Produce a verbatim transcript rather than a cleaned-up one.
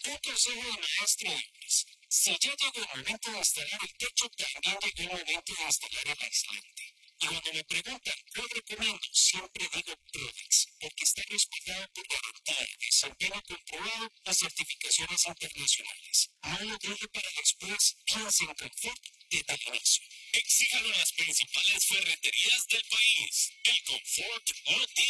Un consejo de maestro es, si ya llegó el momento de instalar el techo, también llegó el momento de instalar el aislante. Y cuando me preguntan, ¿cuál recomiendo? Siempre digo Prodex, porque está respaldado por garantía, desempeño comprobado y certificaciones internacionales. No lo deje para después, piense en confort desde el inicio. Exíjalo en las principales ferreterías del país. El confort no tiene